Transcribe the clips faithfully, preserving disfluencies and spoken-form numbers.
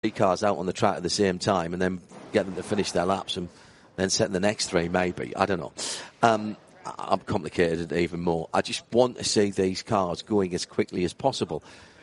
three cars out on the track at the same time and then get them to finish their laps and then set the next three, maybe. I don't know. Um, I'm complicated it even more. I just want to see these cars going as quickly as possible.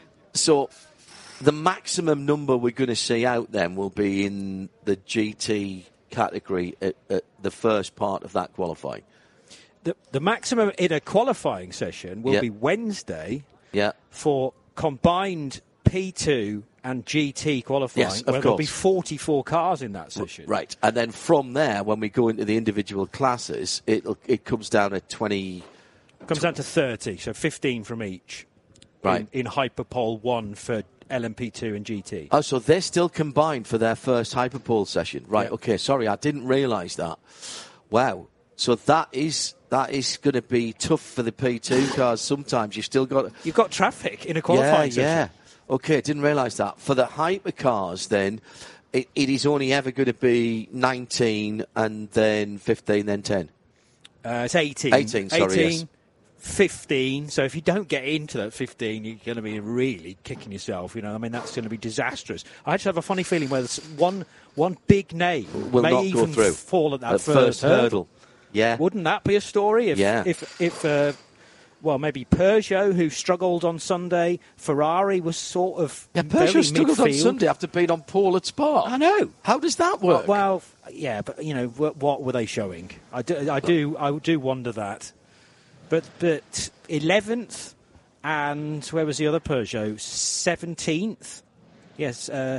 So the maximum number we're going to see out then will be in the G T category at, at the first part of that qualifying. The, the maximum in a qualifying session will yep. be Wednesday yep. for combined P two and G T qualifying, yes, of where course. there'll be forty-four cars in that session. Right, and then from there, when we go into the individual classes, it it comes down to twenty... It comes down to thirty, so fifteen from each. Right. In, in Hyperpole one for L M P two and G T. Oh, so they're still combined for their first Hyperpole session. Right, yep. Okay, sorry, I didn't realise that. Wow. So that is that is going to be tough for the P two cars. Sometimes you've still got... You've got traffic in a qualifying yeah, session. Yeah, okay, didn't realise that. For the hypercars, then, it, it is only ever going to be nineteen and then fifteen, then ten. Uh, it's eighteen. eighteen, sorry, eighteen, yes. fifteen. So if you don't get into that fifteen, you're going to be really kicking yourself. You know, I mean, that's going to be disastrous. I just have a funny feeling where one one big name Will may not even go through fall at that at first, first hurdle. hurdle. Yeah. Wouldn't that be a story? If, yeah. If, if uh, well, maybe Peugeot, who struggled on Sunday, Ferrari was sort of yeah, very Peugeot struggled midfield. on Sunday after being on pole at Spa. I know. How does that work? Well, well yeah, but, you know, what, what were they showing? I do, I do, I do wonder that. But, but eleventh, and where was the other Peugeot? seventeenth? Yes, uh,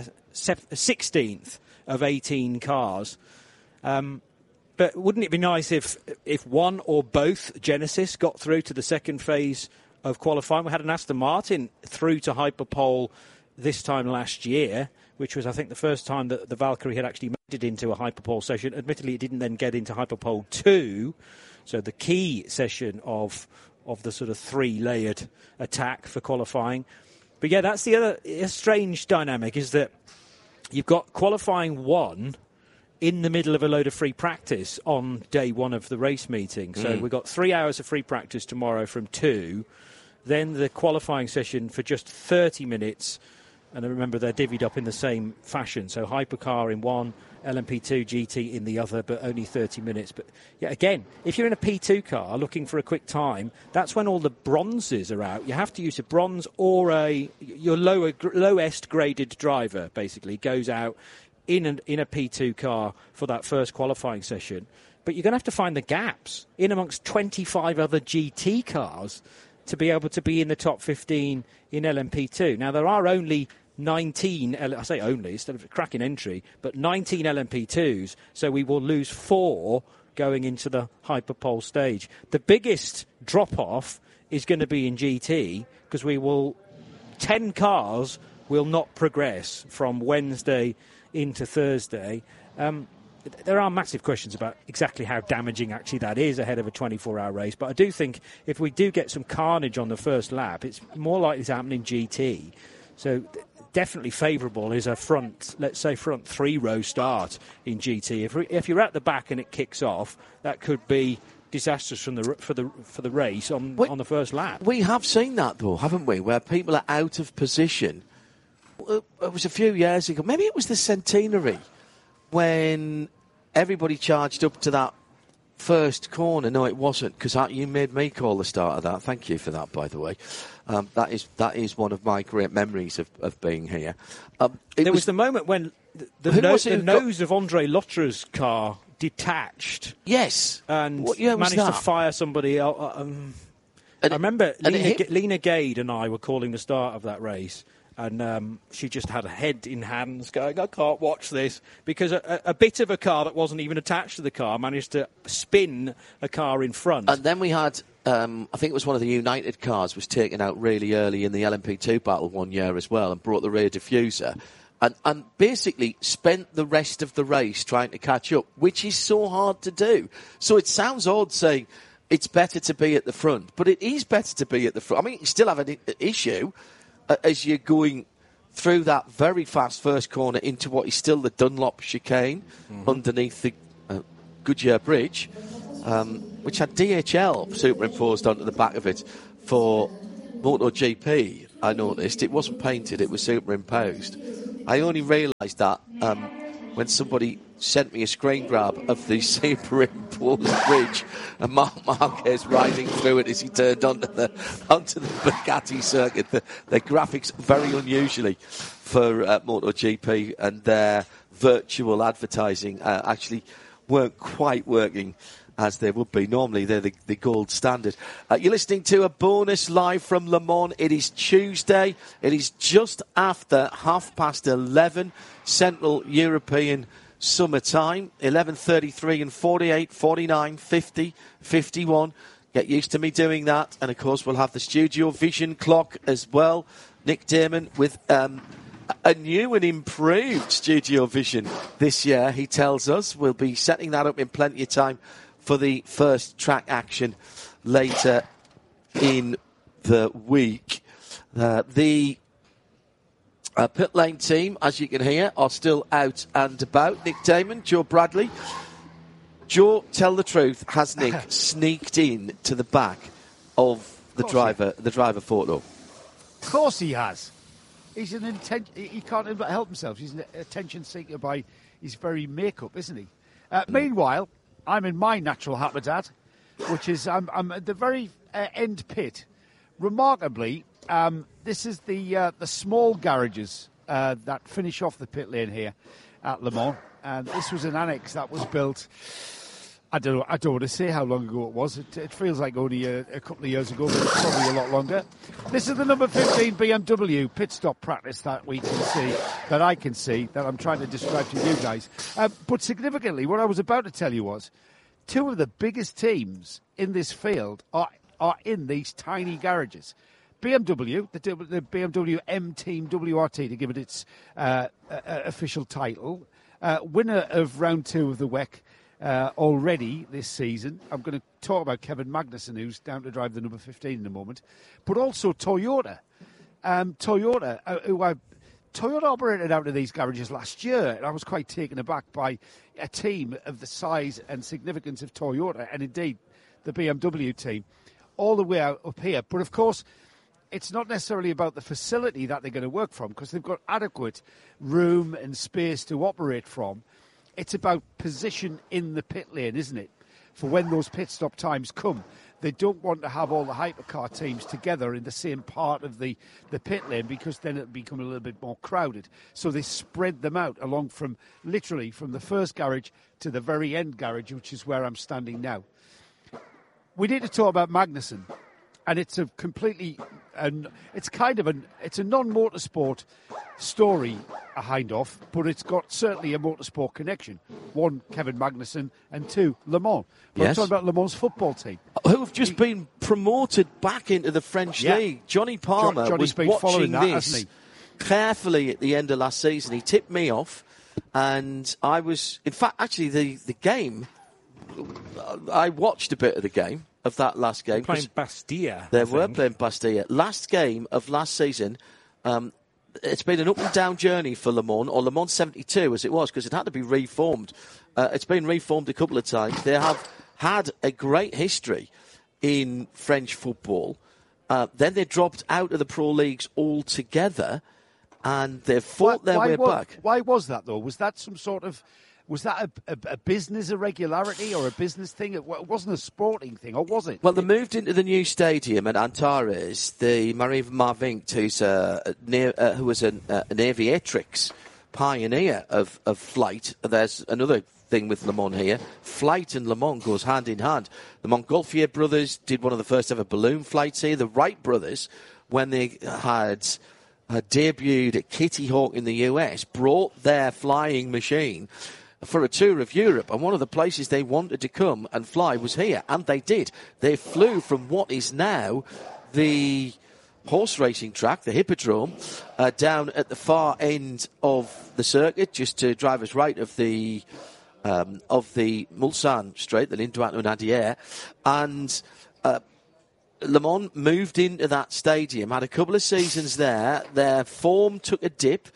sixteenth of eighteen cars. Um, but wouldn't it be nice if if one or both Genesis got through to the second phase of qualifying? We had an Aston Martin through to Hyperpole this time last year, which was, I think, the first time that the Valkyrie had actually made it into a Hyperpole session. Admittedly, it didn't then get into Hyperpole two, so the key session of of the sort of three-layered attack for qualifying. But yeah, that's the other a strange dynamic, is that you've got qualifying one in the middle of a load of free practice on day one of the race meeting. So mm. we've got three hours of free practice tomorrow from two, then the qualifying session for just thirty minutes. And I remember they're divvied up in the same fashion. So Hypercar in one, L M P two G T in the other, but only thirty minutes. But yeah, again, if you're in a P two car looking for a quick time, that's when all the bronzes are out. You have to use a bronze or a your lower lowest graded driver, basically, goes out in an, in a P two car for that first qualifying session. But you're going to have to find the gaps in amongst twenty-five other G T cars to be able to be in the top fifteen in L M P two. Now, there are only nineteen, I say only, instead of a cracking entry, but nineteen L M P twos, so we will lose four going into the Hyperpole stage. The biggest drop-off is going to be in G T, because we will, ten cars will not progress from Wednesday into Thursday. Um, there are massive questions about exactly how damaging actually that is ahead of a twenty-four hour race, but I do think if we do get some carnage on the first lap, it's more likely to happen in G T. So definitely favourable is a front, let's say front three-row start in G T. If, if you're at the back and it kicks off, that could be disastrous from the for the for the race on we, on the first lap. We have seen that though, haven't we? Where people are out of position. It was a few years ago. Maybe it was the centenary when everybody charged up to that first corner. No, it wasn't, because you made me call the start of that. Thank you for that, by the way. Um, that is that is one of my great memories of, of being here. Um, there was, was the moment when the, the, no, the nose got... of Andre Lottre's car detached. Yes. And what year was managed that? to fire somebody. Um, and I remember it, Lena, hit... Lena Gade and I were calling the start of that race. And um, she just had a head in hands going, I can't watch this. Because a, a bit of a car that wasn't even attached to the car managed to spin a car in front. And then we had, um, I think it was one of the United cars was taken out really early in the L M P two battle one year as well and brought the rear diffuser. And, and basically spent the rest of the race trying to catch up, which is so hard to do. So it sounds odd saying it's better to be at the front. But it is better to be at the front. I mean, you still have an issue as you're going through that very fast first corner into what is still the Dunlop chicane mm-hmm. underneath the uh, Goodyear Bridge, um, which had D H L superimposed onto the back of it for MotoGP, I noticed. It wasn't painted, it was superimposed. I only realised that um, when somebody sent me a screen grab of the Sebring Paul's Bridge and Marc Marquez riding through it as he turned onto the onto the Bugatti circuit. The, the graphics very unusually for uh, MotoGP, and their virtual advertising uh, actually weren't quite working as they would be. Normally, they're the, the gold standard. Uh, you're listening to a bonus live from Le Mans. It is Tuesday. It is just after half past eleven Central European summertime. eleven thirty-three and forty-eight, forty-nine, fifty, fifty-one. Get used to me doing that. And, of course, we'll have the Studio Vision clock as well. Nick Damon with um, a new and improved Studio Vision this year, he tells us. We'll be setting that up in plenty of time for the first track action later in the week. Uh, the uh, pit lane team, as you can hear, are still out and about. Nick Damon, Joe Bradley. Joe, tell the truth, has Nick sneaked in to the back of the of driver, the driver photo? Of course he has. He's an inten- He can't help himself. He's an attention seeker by his very makeup, isn't he? Uh, mm. Meanwhile, I'm in my natural habitat, which is I'm, I'm at the very uh, end pit. Remarkably, um, this is the uh, the small garages uh, that finish off the pit lane here at Le Mans, and this was an annex that was built. I don't know, I don't want to say how long ago it was. It, it feels like only a, a couple of years ago, but it's probably a lot longer. This is the number fifteen B M W pit stop practice that we can see, that I can see, that I'm trying to describe to you guys. Um, but significantly, what I was about to tell you was, two of the biggest teams in this field are are in these tiny garages. B M W, the, the B M W M Team W R T, to give it its uh, uh, official title, uh, winner of round two of the W E C. Uh, already this season. I'm going to talk about Kevin Magnussen, who's down to drive the number fifteen in a moment, but also Toyota. Um, Toyota, uh, who I, Toyota operated out of these garages last year, and I was quite taken aback by a team of the size and significance of Toyota, and indeed the B M W team, all the way out up here. But of course, it's not necessarily about the facility that they're going to work from, because they've got adequate room and space to operate from. It's about position in the pit lane, isn't it? For when those pit stop times come. They don't want to have all the hypercar teams together in the same part of the, the pit lane, because then it'll become a little bit more crowded. So they spread them out along from, literally, from the first garage to the very end garage, which is where I'm standing now. We need to talk about Magnussen. And it's a completely, and it's kind of an, it's a non-motorsport story, a Hindhoff, but it's got certainly a motorsport connection. One, Kevin Magnussen, and two, Le Mans. We're Yes. talking about Le Mans football team, Who have just he, been promoted back into the French yeah. league. Johnny Palmer jo- was been watching that, this carefully at the end of last season. He tipped me off, and I was, in fact, actually the, the game, I watched a bit of the game. Of that last game. Playing Bastia. They I were think. playing Bastia. Last game of last season, um, it's been an up and down journey for Le Mans, or Le Mans seventy-two as it was, because it had to be reformed. Uh, it's been reformed a couple of times. They have had a great history in French football. Uh, then they dropped out of the pro leagues altogether, and they've fought why, their why way was, back. Why was that, though? Was that some sort of... Was that a, a, a business irregularity or a business thing? It wasn't a sporting thing, or was it? Well, they moved into the new stadium at Antares. The Marie Marvinct, who's a, a, uh, who was an, uh, an aviatrix pioneer of, of flight. There's another thing with Le Mans here. Flight and Le Mans goes hand in hand. The Montgolfier brothers did one of the first ever balloon flights here. The Wright brothers, when they had uh, debuted at Kitty Hawk in the U S, brought their flying machine for a tour of Europe, and one of the places they wanted to come and fly was here, and they did. They flew from what is now the horse racing track, the Hippodrome, uh, down at the far end of the circuit, just to driver's right of the um, of the Mulsanne Straight, the Ligne droite Nadier, and uh, Le Mans moved into that stadium, had a couple of seasons there. Their form took a dip.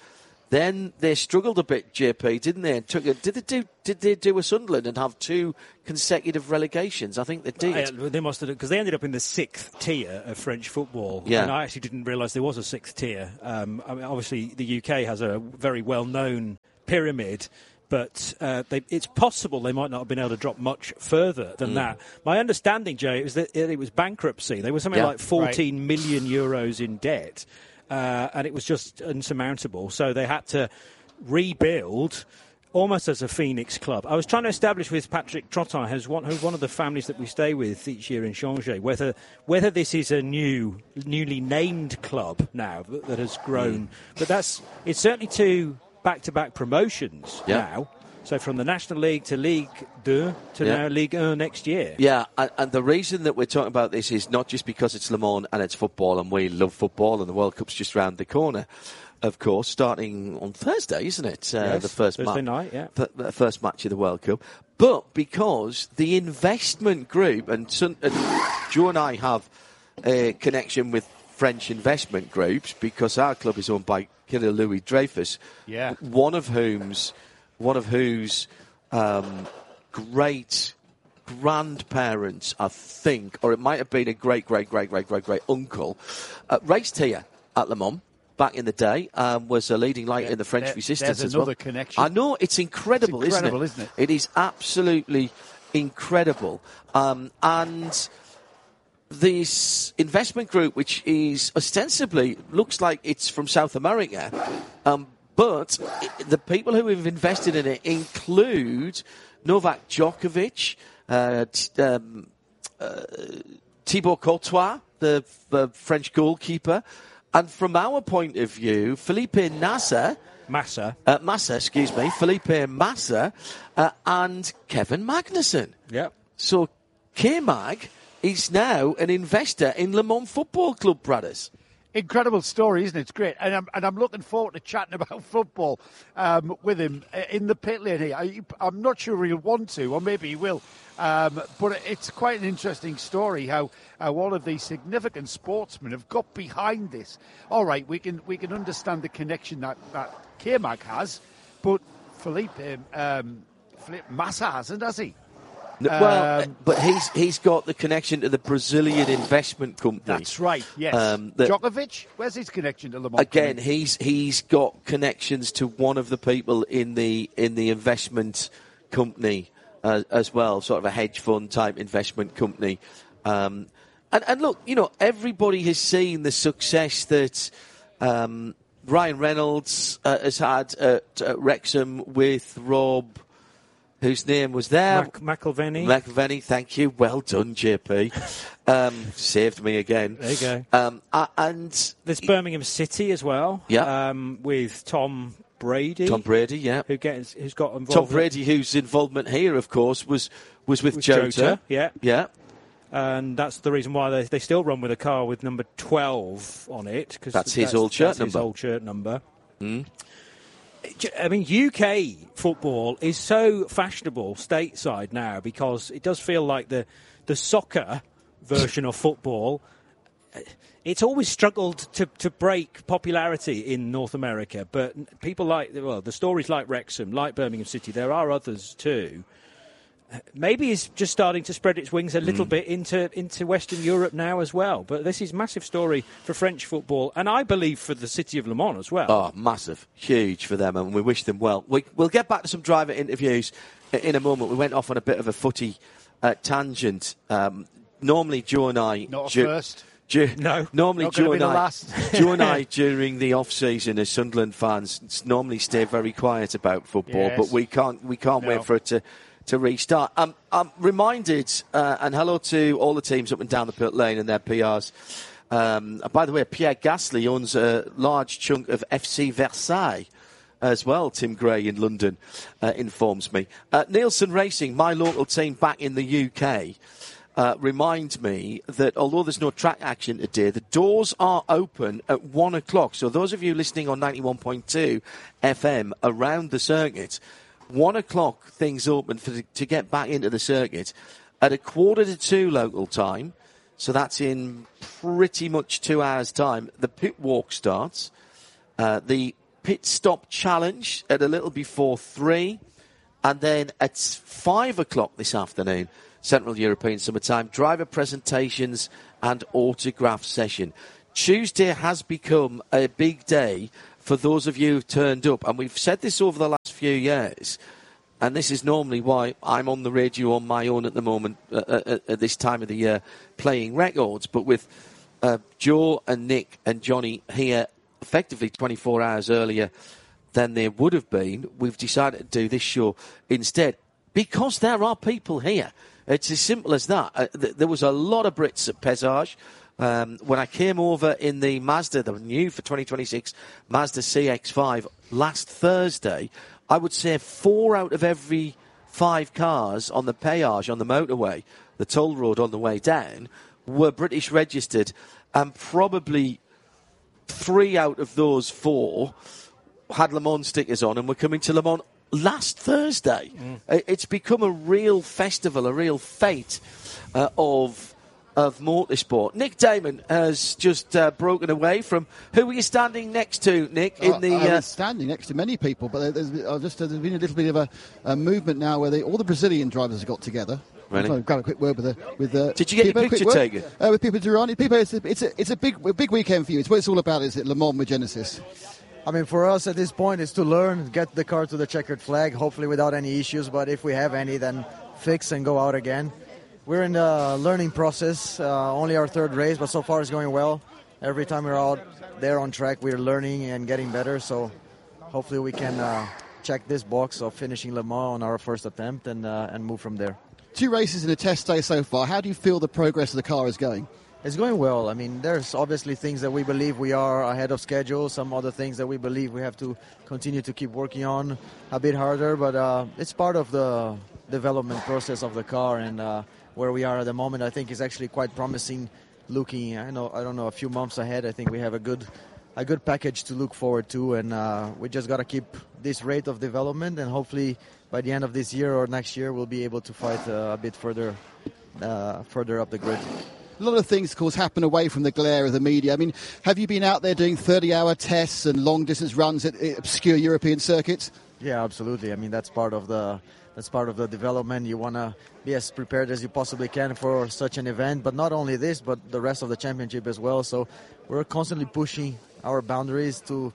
Then they struggled a bit, J P, didn't they? And took a, did they do did they do a Sunderland and have two consecutive relegations? I think they did. Uh, they must have, because they ended up in the sixth tier of French football. Yeah. And I actually didn't realise there was a sixth tier. Um, I mean, obviously, the U K has a very well-known pyramid, but uh, they, it's possible they might not have been able to drop much further than mm. that. My understanding, Jay, was that it was bankruptcy. They were something yeah. like fourteen right. million euros in debt. Uh, and it was just insurmountable. So they had to rebuild almost as a phoenix club. I was trying to establish with Patrick Trottin, who's one, who's one of the families that we stay with each year in Changé, whether whether this is a new, newly named club now that, that has grown. Mm. But that's it's certainly two back-to-back promotions yeah. now. So from the National League to Ligue two to yeah. now Ligue one next year. Yeah, and, and the reason that we're talking about this is not just because it's Le Mans and it's football and we love football and the World Cup's just round the corner, of course, starting on Thursday, isn't it? Uh, yes, the first Thursday ma- night, yeah. The, the first match of the World Cup. But because the investment group, and, Son, and Joe and I have a connection with French investment groups because our club is owned by Kirill Louis Dreyfus, yeah. one of whom's one of whose um, great grandparents, I think, or it might have been a great, great, great, great, great, great uncle, uh, raced here at Le Mans back in the day, um, was a leading light yeah, in the French there, resistance as well. Another connection. I know, it's incredible, it's incredible isn't, it? isn't it? It is absolutely incredible. Um, and this investment group, which is ostensibly, looks like it's from South America, um, but the people who have invested in it include Novak Djokovic, uh, t- um, uh, Thibaut Courtois, the, the French goalkeeper, and from our point of view, Felipe Nasser, Massa, uh, Massa, excuse me, Felipe Massa, uh, and Kevin Magnussen. Yep. So K-Mag is now an investor in Le Mans Football Club, Brothers. Incredible story, isn't it? It's great. And I'm, and I'm looking forward to chatting about football um, with him in the pit lane here. I, I'm not sure he'll want to, or maybe he will. Um, but it's quite an interesting story how, how all of these significant sportsmen have got behind this. All right, we can we can understand the connection that, that K-Mag has, but Felipe, um, Felipe Massa hasn't, has he? No, well, um, but he's he's got the connection to the Brazilian investment company. That's right. Yes. Um, that, Djokovic, where's his connection to Le Mans? Again, he's he's got connections to one of the people in the in the investment company uh, as well, sort of a hedge fund type investment company. Um, and and look, you know, everybody has seen the success that um, Ryan Reynolds uh, has had at, at Wrexham with Rob. Whose name was there? Mac- McElveny. McElveny, thank you. Well done, J P. Um, saved me again. There you go. Um, uh, and there's Birmingham City as well. Yeah. Um, with Tom Brady. Tom Brady, yeah. Who gets who's got involved. Tom Brady, whose involvement here, of course, was was with, with Jota. Jota. Yeah. Yeah. And that's the reason why they they still run with a car with number twelve on it. Cause that's his that's, old shirt that's number. His old shirt number. Mm. I mean, U K football is so fashionable stateside now because it does feel like the the soccer version of football. It's always struggled to, to break popularity in North America, but people like, well, the stories like Wrexham, like Birmingham City, there are others too. Maybe it's just starting to spread its wings a little mm. bit into into Western Europe now as well. But this is a massive story for French football, and I believe for the city of Le Mans as well. Oh, massive. Huge for them, and we wish them well. We, we'll get back to some driver interviews in a moment. We went off on a bit of a footy uh, tangent. Um, normally, Joe and I... Not ju- first. Ju- no. Normally, Not Joe and, I, Joe and I, I, during the off-season as Sunderland fans, normally stay very quiet about football, yes. but we can't, we can't no. wait for it to... to restart. Um, I'm reminded, uh, and hello to all the teams up and down the pit lane and their P Rs. Um, by the way, Pierre Gasly owns a large chunk of F C Versailles as well, Tim Gray in London uh, informs me. Uh, Nielsen Racing, my local team back in the U K, uh, reminds me that although there's no track action today, the doors are open at one o'clock. So those of you listening on ninety-one point two F M around the circuit, One o'clock, things open for the, to get back into the circuit. At a quarter to two local time, so that's in pretty much two hours' time, the pit walk starts. Uh, the pit stop challenge at a little before three. And then at five o'clock this afternoon, Central European Summertime, driver presentations and autograph session. Tuesday has become a big day for those of you who've turned up. And we've said this over the last few years. And this is normally why I'm on the radio on my own at the moment, uh, at, at this time of the year, playing records. But with uh, Joe and Nick and Johnny here effectively twenty-four hours earlier than they would have been, we've decided to do this show instead. Because there are people here. It's as simple as that. Uh, th- there was a lot of Brits at Pesage. Um, when I came over in the Mazda, the new for twenty twenty-six Mazda C X five last Thursday, I would say four out of every five cars on the péage, on the motorway, the toll road on the way down, were British registered, and probably three out of those four had Le Mans stickers on and were coming to Le Mans last Thursday. Mm. It's become a real festival, a real fete uh, of of motorsport. Nick Damon has just uh, broken away from... Who were you standing next to, Nick? In uh, the I uh, was standing next to many people, but there's, uh, just, uh, there's been a little bit of a, a movement now where they, all the Brazilian drivers have got together. Really? I've got a quick word with the, with the Did you get Pipo, your picture taken? Uh, with Pipo Derani. Pipo, it's a, it's a, it's a big, a big weekend for you. It's what it's all about, is it? Le Mans with Genesis. I mean, for us at this point, is to learn, get the car to the checkered flag, hopefully without any issues. But if we have any, then fix and go out again. We're in the learning process. Uh, only our third race, but so far it's going well. Every time we're out there on track, we're learning and getting better. So hopefully we can uh, check this box of finishing Le Mans on our first attempt and uh, and move from there. Two races in a test day so far. How do you feel the progress of the car is going? It's going well. I mean, there's obviously things that we believe we are ahead of schedule, some other things that we believe we have to continue to keep working on a bit harder, but uh, it's part of the development process of the car, and uh, where we are at the moment, I think is actually quite promising looking, I know, I don't know, a few months ahead. I think we have a good a good package to look forward to, and uh, we just got to keep this rate of development, and hopefully by the end of this year or next year, we'll be able to fight uh, a bit further, uh, further up the grid. A lot of things, of course, happen away from the glare of the media. I mean, have you been out there doing thirty-hour tests and long-distance runs at obscure European circuits? Yeah, absolutely. I mean, that's part of the that's part of the development. You want to be as prepared as you possibly can for such an event, but not only this, but the rest of the championship as well. So we're constantly pushing our boundaries to,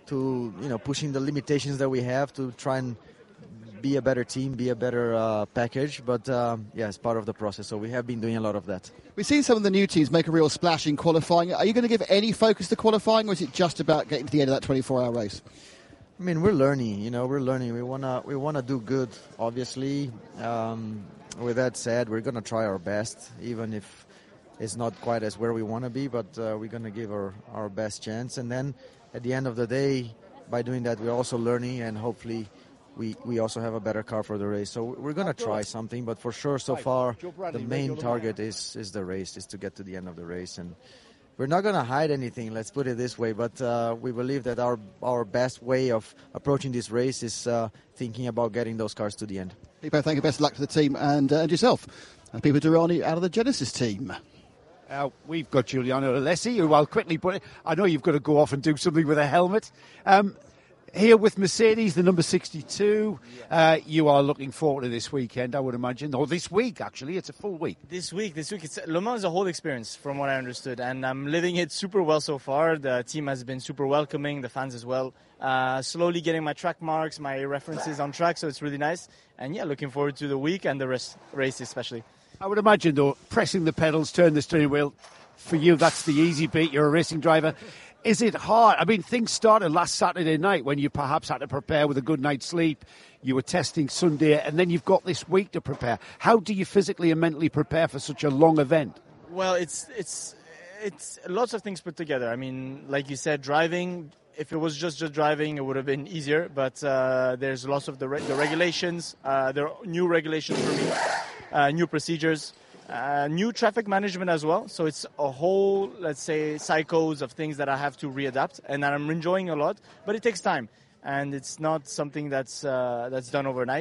to you know, pushing the limitations that we have to try and be a better team, be a better uh, package. But um, yeah, it's part of the process. So we have been doing a lot of that. We've seen some of the new teams make a real splash in qualifying. Are you going to give any focus to qualifying, or is it just about getting to the end of that twenty-four hour race? I mean, we're learning, you know, we're learning. We wanna, we wanna do good, obviously. Um, with that said, we're gonna try our best, even if it's not quite as where we want to be, but uh, we're gonna give our, our best chance. And then at the end of the day, by doing that, we're also learning, and hopefully we, we also have a better car for the race. So we're gonna try something, but for sure, so far, the main target is, is the race, is to get to the end of the race. And we're not going to hide anything, let's put it this way, but uh, we believe that our our best way of approaching this race is uh, thinking about getting those cars to the end. Pipo, thank you. Best of luck to the team and, uh, and yourself. And Pipo Derani out of the Genesis team. Uh, we've got Giuliano Alessi, who I'll quickly put it. I know you've got to go off and do something with a helmet. Um, Here with Mercedes, the number sixty-two, uh, you are looking forward to this weekend, I would imagine, or this week, actually. It's a full week. This week, this week, it's, Le Mans is a whole experience, from what I understood, and I'm living it super well so far. The team has been super welcoming, the fans as well. Uh, slowly getting my track marks, my references on track, so it's really nice. And yeah, looking forward to the week and the rest, race especially. I would imagine, though, pressing the pedals, turn the steering wheel, for you, that's the easy bit. You're a racing driver. Is it hard? I mean, things started last Saturday night when you perhaps had to prepare with a good night's sleep. You were testing Sunday, and then you've got this week to prepare. How do you physically and mentally prepare for such a long event? Well, it's it's it's lots of things put together. I mean, like you said, driving. If it was just, just driving, it would have been easier. But uh, there's lots of the, re- the regulations. Uh, there are new regulations for me, uh, new procedures. Uh, new traffic management as well. So it's a whole, let's say, cycles of things that I have to readapt, and that I'm enjoying a lot. But it takes time, and it's not something that's uh, that's done overnight.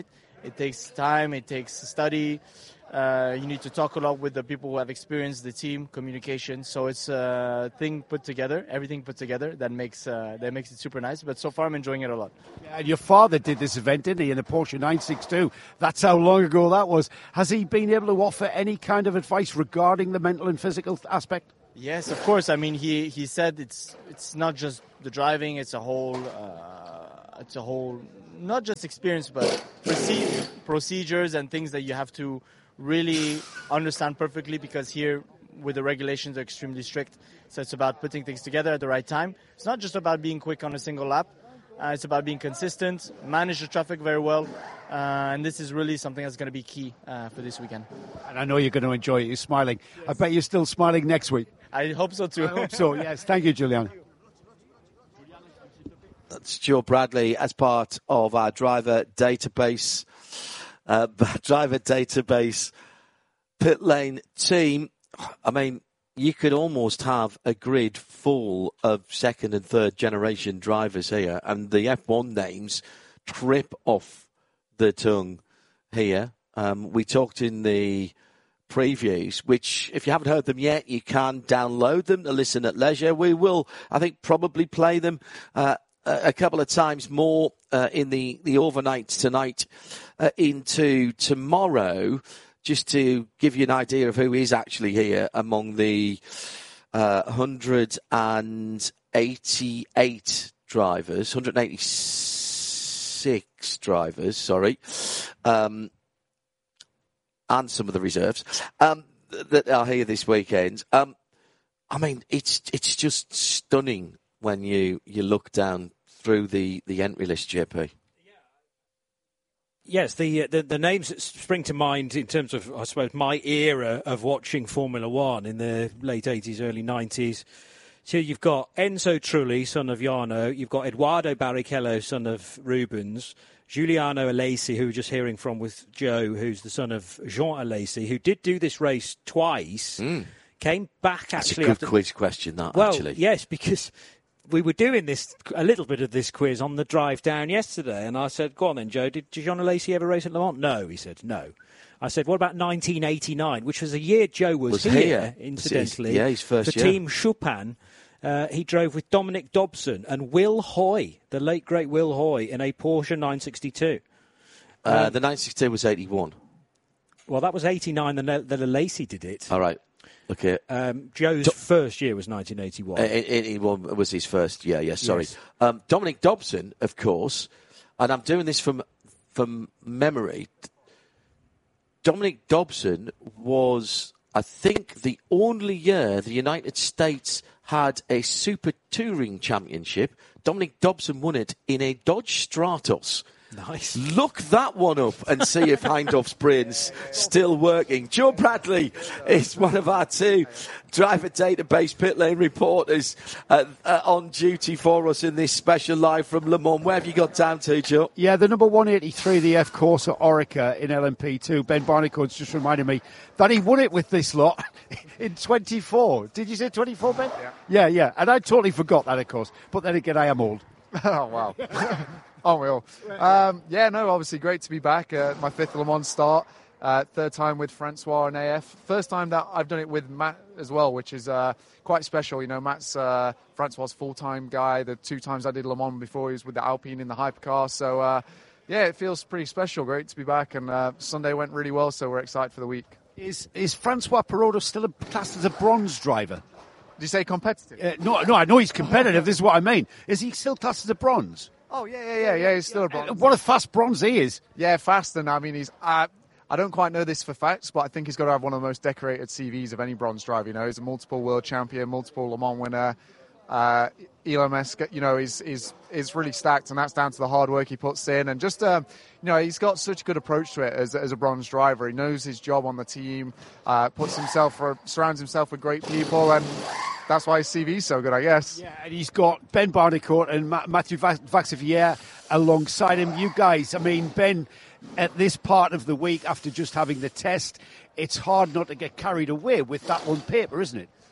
It takes time. It takes study. Uh, you need to talk a lot with the people who have experienced the team, communication. So it's a thing put together, everything put together that makes uh, that makes it super nice. But so far, I'm enjoying it a lot. Yeah, and your father did this event, didn't he, in a Porsche nine sixty-two? That's how long ago that was. Has he been able to offer any kind of advice regarding the mental and physical aspect? Yes, of course. I mean, he, he said it's it's not just the driving; it's a whole uh, it's a whole not just experience, but proce- procedures and things that you have to really understand perfectly, because here with the regulations they're extremely strict. So it's about putting things together at the right time. It's not just about being quick on a single lap. Uh, it's about being consistent, manage the traffic very well, uh, and this is really something that's going to be key uh, for this weekend. And I know you're going to enjoy it. You're smiling. Yes. I bet you're still smiling next week. I hope so too. I hope so, yes. Thank you, Giuliano. That's Stuart Bradley as part of our driver database. Uh, driver database pit lane team. I mean, you could almost have a grid full of second and third generation drivers here, and the F one names trip off the tongue here. Um, we talked in the previews, which if you haven't heard them yet, you can download them to listen at leisure. We will, I think, probably play them uh, a couple of times more uh, in the, the overnights tonight uh, into tomorrow, just to give you an idea of who is actually here among the uh, one hundred eighty-eight drivers, one hundred eighty-six drivers, sorry, um, and some of the reserves um, that are here this weekend. Um, I mean, it's it's just stunning when you, you look down through the, the entry list, J P. Yes, the, the the names that spring to mind in terms of, I suppose, my era of watching Formula One in the late eighties, early nineties. So you've got Enzo Trulli, son of Jarno. You've got Eduardo Barrichello, son of Rubens. Giuliano Alesi, who we're just hearing from with Joe, who's the son of Jean Alesi, who did do this race twice. Mm. Came back, actually. That's a good after... quiz question, that, well, actually. Yes, because we were doing this, a little bit of this quiz on the drive down yesterday, and I said, go on then, Joe, did Jean Alesi ever race at Le Mans? No, he said, no. I said, what about nineteen eighty-nine, which was a year Joe was, was here, here, incidentally. His, yeah, his first for year. Team Chopin. Uh, he drove with Dominic Dobson and Will Hoy, the late, great Will Hoy, in a Porsche nine sixty-two. Um, uh, the nine sixty-two was eighty-one. Well, that was eighty-nine, the, the Alesi did it. All right. Okay. Um, Joe's Do- first year was nineteen eighty-one. Uh, eighty-one was his first year, yes, sorry. Yes. Um, Dominic Dobson, of course, and I'm doing this from from memory. Dominic Dobson was, I think, the only year the United States had a Super Touring Championship. Dominic Dobson won it in a Dodge Stratos. Nice. Look that one up and see if Hindhoff's brain's still working. Joe Bradley is one of our two driver database pit lane reporters uh, uh, on duty for us in this special live from Le Mans. Where have you got down to, Joe? Yeah, the number one eighty-three, the F Corsa Orica in L M P two. Ben Barnicoat's just reminded me that he won it with this lot in twenty-four. Did you say twenty-four, Ben? Yeah. Yeah, yeah. And I totally forgot that, of course. But then again, I am old. Oh, wow. Aren't we all? Um, yeah, no, obviously great to be back. Uh, my fifth Le Mans start. Uh, third time with Francois and A F. First time that I've done it with Matt as well, which is uh, quite special. You know, Matt's uh, Francois' full-time guy. The two times I did Le Mans before, he was with the Alpine in the hypercar. So, uh, yeah, it feels pretty special. Great to be back. And uh, Sunday went really well, so we're excited for the week. Is is Francois Perotto still a, classed as a bronze driver? Did you say competitive? Uh, no, no, I know he's competitive. This is what I mean. Is he still classed as a bronze? Oh, yeah, yeah, yeah, yeah. He's still a bronze. What a fast bronze he is. Yeah, fast. And I mean, he's. Uh, I don't quite know this for facts, but I think he's got to have one of the most decorated C Vs of any bronze driver. You know, he's a multiple world champion, multiple Le Mans winner. Uh, Elon Musk, you know, is is is really stacked, and that's down to the hard work he puts in, and just um, you know, he's got such a good approach to it as as a bronze driver. He knows his job on the team, uh, puts himself for, surrounds himself with great people, and that's why his C V is so good, I guess. Yeah, and he's got Ben Barnicoat and Ma- Mathieu Vaxivière alongside him. You guys, I mean, Ben, at this part of the week after just having the test, it's hard not to get carried away with that on paper, isn't it?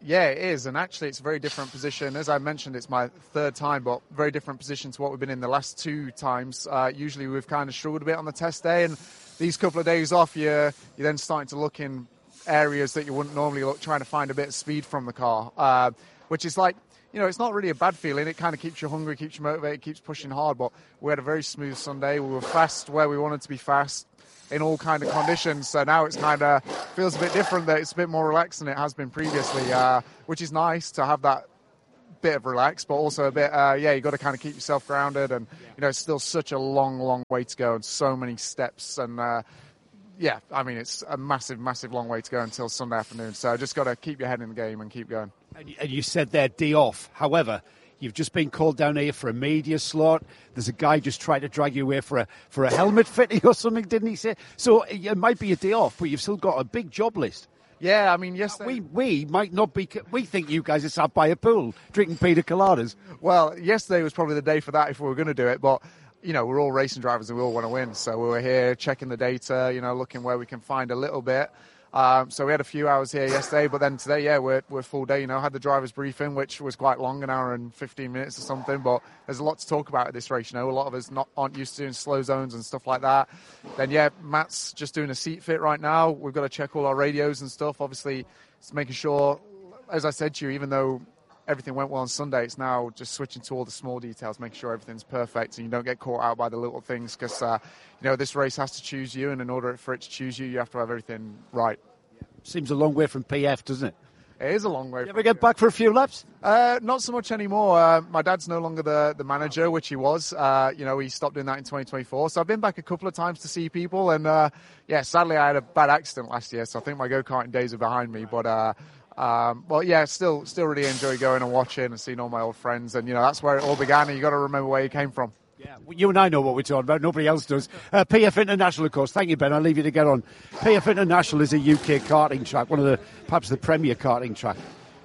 Yeah, it is, and actually it's a very different position. As I mentioned, it's my third time, but very different position to what we've been in the last two times. Uh, usually we've kind of struggled a bit on the test day, and these couple of days off, you're, you're then starting to look in areas that you wouldn't normally look, trying to find a bit of speed from the car, uh, which is like, you know, it's not really a bad feeling. It kind of keeps you hungry, keeps you motivated, keeps pushing hard, but we had a very smooth Sunday. We were fast where we wanted to be fast in all kind of conditions, so now it's kind of feels a bit different, that it's a bit more relaxed than it has been previously, uh, which is nice to have that bit of relax, but also a bit, uh, yeah, you got to kind of keep yourself grounded, and you know, it's still such a long, long way to go, and so many steps, and uh, yeah, I mean, it's a massive, massive long way to go until Sunday afternoon, so just got to keep your head in the game and keep going. And you said there, D off. However, you've just been called down here for a media slot. There's a guy just trying to drag you away for a for a helmet fitting or something, didn't he say? So it might be a day off, but you've still got a big job list. Yeah, I mean, yes. We we might not be. We think you guys are sat by a pool drinking pina coladas. Well, yesterday was probably the day for that if we were going to do it, but you know, we're all racing drivers and we all want to win. So we were here checking the data, you know, looking where we can find a little bit. Um, so we had a few hours here yesterday, but then today, yeah, we're we're full day. You know, had the drivers' briefing, which was quite long, an hour and fifteen minutes or something. But there's a lot to talk about at this race. You know, a lot of us not aren't used to doing slow zones and stuff like that. Then yeah, Matt's just doing a seat fit right now. We've got to check all our radios and stuff. Obviously, it's making sure, as I said to you, even though everything went well on Sunday, it's now just switching to all the small details, making sure everything's perfect and you don't get caught out by the little things. Because uh, you know, this race has to choose you, and in order for it to choose you, you have to have everything right. Seems a long way from P F, doesn't it? It is a long way. You ever get back for a few laps? Uh, not so much anymore. Uh, my dad's no longer the, the manager, which he was. Uh, you know, he stopped doing that in twenty twenty-four. So I've been back a couple of times to see people. And, uh, yeah, sadly I had a bad accident last year. So I think my go-karting days are behind me. But, uh, um, well, yeah, still still really enjoy going and watching and seeing all my old friends. And, you know, that's where it all began. And you got to remember where you came from. Yeah, you and I know what we're talking about. Nobody else does. Uh, P F International, of course. Thank you, Ben. I'll leave you to get on. P F International is a U K karting track, one of the perhaps the premier karting track.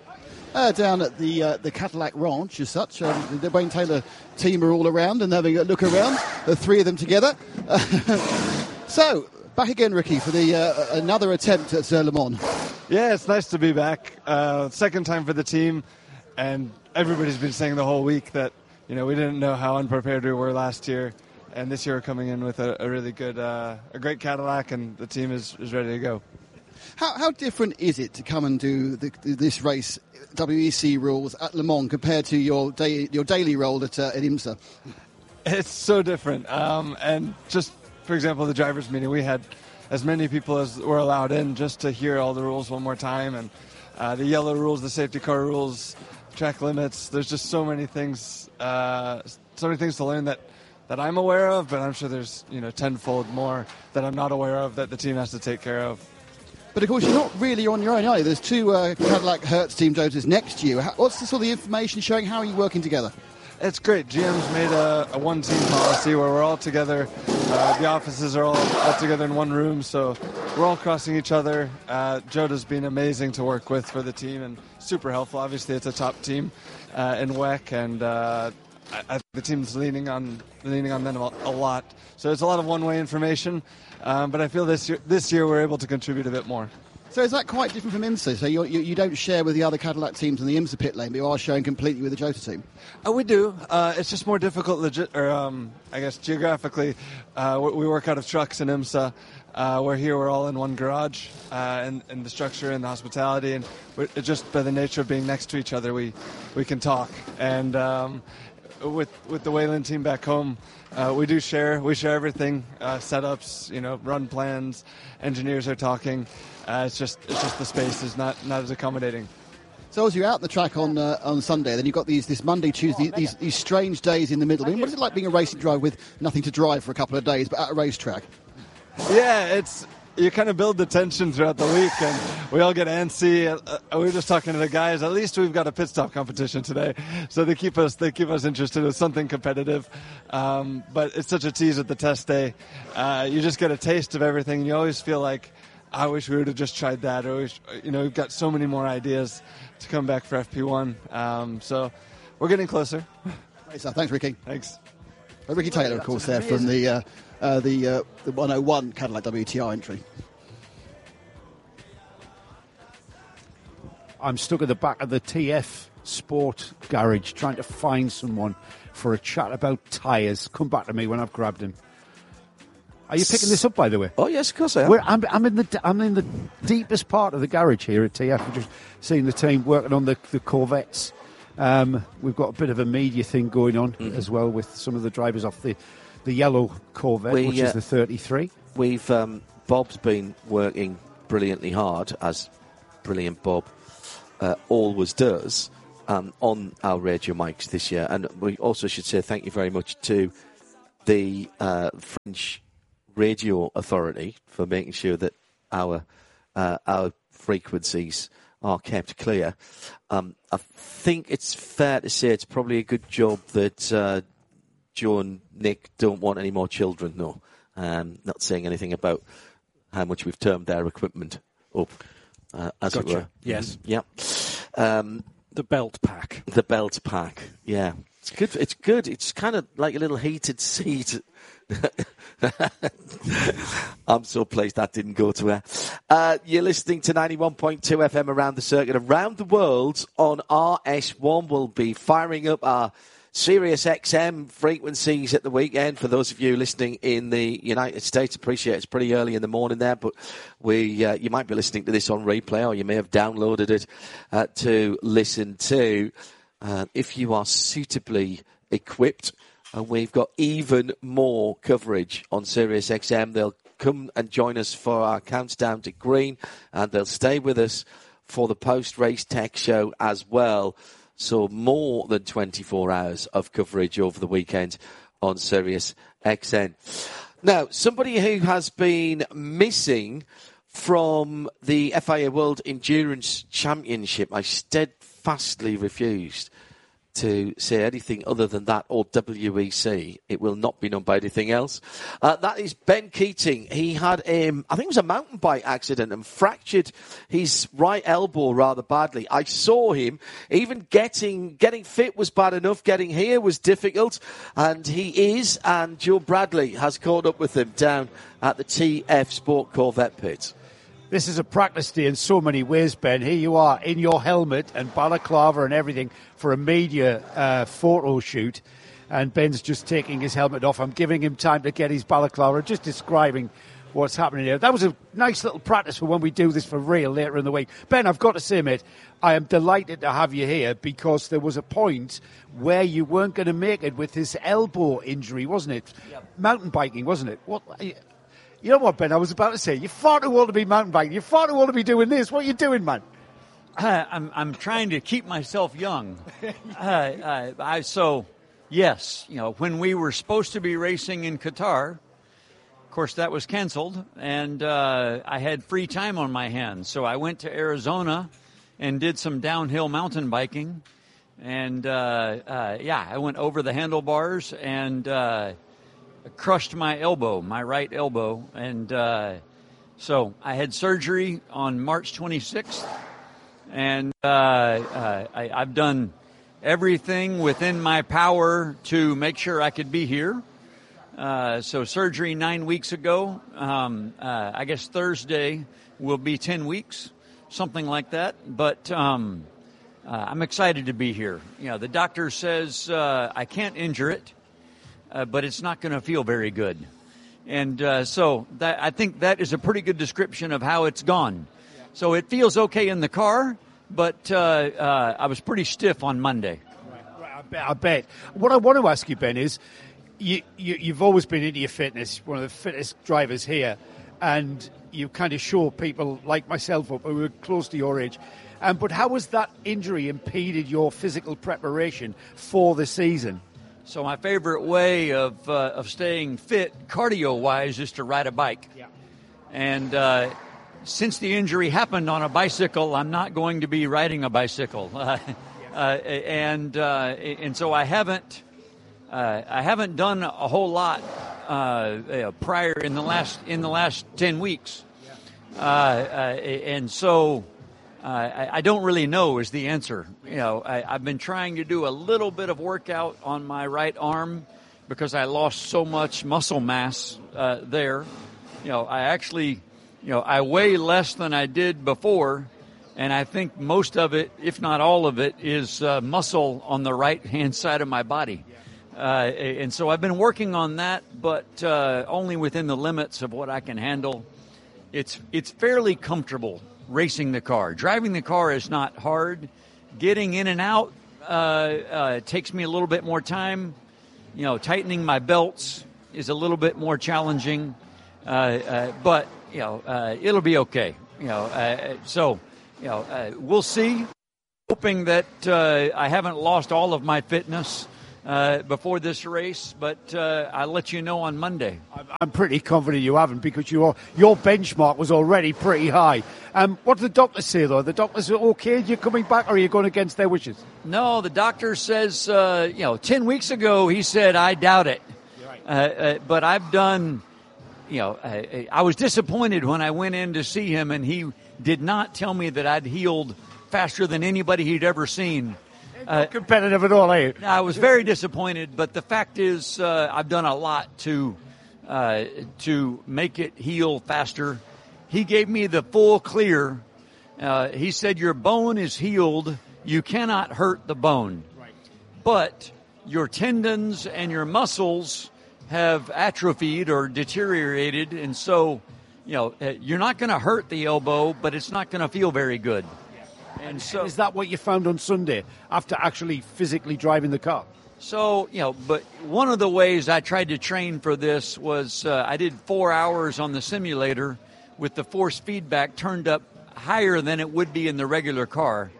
Uh, down at the uh, the Cadillac Ranch, as such, um, the Wayne Taylor team are all around and having a look around. The three of them together. So back again, Ricky, for the uh, another attempt at uh, Le Mans. Yeah, it's nice to be back. Uh, second time for the team, and everybody's been saying the whole week that, you know, we didn't know how unprepared we were last year, and this year we're coming in with a, a really good, uh, a great Cadillac, and the team is, is ready to go. How, how different is it to come and do the, this race, W E C rules at Le Mans, compared to your day, your daily role at, uh, at IMSA? It's so different. Um, and just, for example, the drivers' meeting, we had as many people as were allowed in just to hear all the rules one more time, and uh, the yellow rules, the safety car rules, track limits. There's just so many things, uh, so many things to learn that, that I'm aware of, but I'm sure there's, you know, tenfold more that I'm not aware of that the team has to take care of. But of course, you're not really on your own, are you? There's two uh, Cadillac Hertz Team Dotors next to you. How, what's the sort of the information showing? How are you working together? It's great. G M's made a, a one-team policy where we're all together. Uh, the offices are all, all together in one room, so we're all crossing each other. Uh, Joda's been amazing to work with for the team and super helpful. Obviously, it's a top team uh, in W E C, and uh, I, I think the team's leaning on leaning on them a, a lot. So it's a lot of one-way information, um, but I feel this year, this year we're able to contribute a bit more. So is that quite different from IMSA? So you're, you you don't share with the other Cadillac teams in the IMSA pit lane, but you are sharing completely with the Jota team? Uh, we do. Uh, it's just more difficult, legit, or um, I guess geographically. Uh, we, we work out of trucks in IMSA. Uh, we're here, we're all in one garage, uh, and, and the structure and the hospitality, and we're, just by the nature of being next to each other, we, we can talk. And um, with with the Wayland team back home, uh, we do share. We share everything, uh, setups, you know, run plans. Engineers are talking. Uh, it's just it's just the space is not, not as accommodating. So as you're out the track on uh, on Sunday, then you've got these this Monday, Tuesday, these, these strange days in the middle. I mean, what is it like being a racing driver with nothing to drive for a couple of days, but at a racetrack? Yeah, it's you kind of build the tension throughout the week, and we all get antsy. Uh, we were just talking to the guys. At least we've got a pit stop competition today, so they keep us they keep us interested in something competitive. Um, but it's such a tease at the test day. Uh, you just get a taste of everything, and you always feel like, I wish we would have just tried that. Or, you know, we've got so many more ideas to come back for F P one. Um, so we're getting closer. Great stuff. Thanks, Ricky. Thanks. Uh, Ricky Taylor, of course, there from the uh, uh, the uh, the one oh one Cadillac W T R entry. I'm stuck at the back of the T F Sport garage trying to find someone for a chat about tyres. Come back to me when I've grabbed him. Are you picking this up, by the way? Oh yes, of course I am. We're, I'm, I'm in the I'm in the deepest part of the garage here at T F. We're just seeing the team working on the, the Corvettes. Um, we've got a bit of a media thing going on mm-hmm. as well with some of the drivers off the, the yellow Corvette, we, which uh, is the thirty-three. We've um, Bob's been working brilliantly hard, as brilliant Bob uh, always does, um, on our radio mics this year. And we also should say thank you very much to the uh, French Radio Authority for making sure that our uh, our frequencies are kept clear. Um, I think it's fair to say it's probably a good job that uh, Joe and Nick don't want any more children. No, um, not saying anything about how much we've termed their equipment up, uh, as gotcha. it were. Yes. Yeah. Um, the belt pack. The belt pack. Yeah. It's good. It's good. It's kind of like a little heated seat. I'm so pleased that didn't go to air. Uh, you're listening to ninety-one point two F M around the circuit. Around the world on R S one. We'll be firing up our Sirius X M frequencies at the weekend. For those of you listening in the United States, appreciate it's pretty early in the morning there, but we uh, you might be listening to this on replay, or you may have downloaded it uh, to listen to. Uh, if you are suitably equipped, and we've got even more coverage on Sirius X M. They'll come and join us for our countdown to green, and they'll stay with us for the post-race tech show as well. So more than twenty-four hours of coverage over the weekend on Sirius X M. Now, somebody who has been missing from the F I A World Endurance Championship, I steadfastly refused to say anything other than that or W E C. It will not be known by anything else. Uh, that is Ben Keating. He had, um, I think it was a mountain bike accident and fractured his right elbow rather badly. I saw him. Even getting getting fit was bad enough. Getting here was difficult. And he is, and Joe Bradley has caught up with him down at the T F Sport Corvette pit. This is a practice day in so many ways, Ben. Here you are in your helmet and balaclava and everything for a media uh, photo shoot. And Ben's just taking his helmet off. I'm giving him time to get his balaclava, just describing what's happening here. That was a nice little practice for when we do this for real later in the week. Ben, I've got to say, mate, I am delighted to have you here because there was a point where you weren't going to make it with this elbow injury, wasn't it? Yep. Mountain biking, wasn't it? What? You know what, Ben, I was about to say, you're far too old to be mountain biking. You're far too old to be doing this. What are you doing, man? Uh, I'm I'm trying to keep myself young. uh, uh, I, so, yes, you know, when we were supposed to be racing in Qatar, of course, that was canceled, and uh, I had free time on my hands. So I went to Arizona and did some downhill mountain biking. And, uh, uh, yeah, I went over the handlebars and uh, crushed my elbow, my right elbow. And uh, so I had surgery on March twenty-sixth. And uh, uh, I, I've done everything within my power to make sure I could be here. Uh, so surgery nine weeks ago. Um, uh, I guess Thursday will be ten weeks, something like that. But um, uh, I'm excited to be here. You know, the doctor says uh, I can't injure it, uh, but it's not going to feel very good. And uh, so that, I think that is a pretty good description of how it's gone. So it feels okay in the car, but uh, uh, I was pretty stiff on Monday. Right, right, I bet, I bet. What I want to ask you, Ben, is you, you, you've always been into your fitness, one of the fittest drivers here, and you kind of show people like myself up who are close to your age. Um, but how has that injury impeded your physical preparation for the season? So my favorite way of uh, of staying fit, cardio-wise, is to ride a bike. Yeah. And uh, since the injury happened on a bicycle, I'm not going to be riding a bicycle. Uh, uh, and uh, and so I haven't uh, I haven't done a whole lot uh, prior in the last in the last ten weeks. Uh, uh, and so uh, I, I don't really know is the answer. You know, I, I've been trying to do a little bit of workout on my right arm because I lost so much muscle mass uh, there. You know, I actually, you know, I weigh less than I did before, And I think most of it, if not all of it, is uh, muscle on the right-hand side of my body. Uh, and so I've been working on that, but uh, only within the limits of what I can handle. It's it's fairly comfortable racing the car. Driving the car is not hard. Getting in and out uh, uh, takes me a little bit more time. You know, tightening my belts is a little bit more challenging. Uh, uh, but, you know, uh, it'll be okay. You know, uh, so... You know, uh, we'll see. Hoping that uh, I haven't lost all of my fitness uh, before this race, but uh, I'll let you know on Monday. I'm pretty confident you haven't, because your your benchmark was already pretty high. Um, what do the doctors say, though? The doctors are okay? You're coming back, or are you going against their wishes? No, the doctor says, uh, you know, ten weeks ago he said, I doubt it. Right. Uh, uh, but I've done, you know, I, I was disappointed when I went in to see him, and he did not tell me that I'd healed faster than anybody he'd ever seen. Uh, competitive at all, are you? I was very disappointed, but the fact is uh, I've done a lot to uh, to make it heal faster. He gave me the full clear. Uh, he said, your bone is healed. You cannot hurt the bone. Right. But your tendons and your muscles have atrophied or deteriorated, and so... You know, you're not going to hurt the elbow, but it's not going to feel very good. And so, is that what you found on Sunday after actually physically driving the car? So, you know, but one of the ways I tried to train for this was uh, I did four hours on the simulator with the force feedback turned up higher than it would be in the regular car.